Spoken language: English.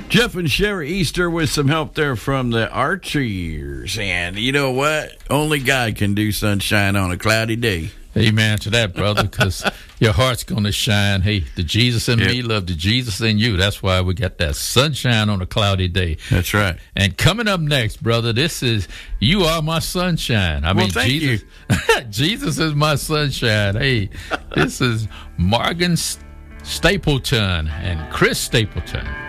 Jeff and Sherry Easter with some help there from the Archers. And you know what? Only God can do sunshine on a cloudy day. Amen to that, brother, because your heart's going to shine. Hey, the Jesus in me love the Jesus in you. That's why we got that sunshine on a cloudy day. That's right. And coming up next, brother, this is You Are My Sunshine. Thank Jesus, Jesus is my sunshine. Hey, this is Morgan Stapleton and Chris Stapleton.